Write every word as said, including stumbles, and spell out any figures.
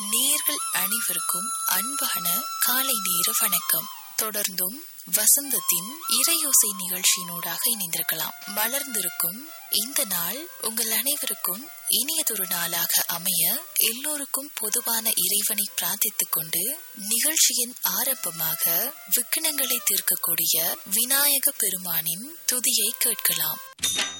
நேயர்கள் அனைவருக்கும் அன்பான காலை நேர வணக்கம். தொடர்ந்தும் வசந்தத்தின் இறையோசை நிகழ்ச்சியினூடாக இணைந்திருக்கலாம். மலர்ந்திருக்கும் இந்த நாள் உங்கள் அனைவருக்கும் இனியதொரு நாளாக அமைய எல்லோருக்கும் பொதுவான இறைவனை பிரார்த்தித்துக் கொண்டு நிகழ்ச்சியின் ஆரம்பமாக விக்னங்களை தீர்க்கக்கூடிய விநாயக பெருமானின் துதியை கேட்கலாம்.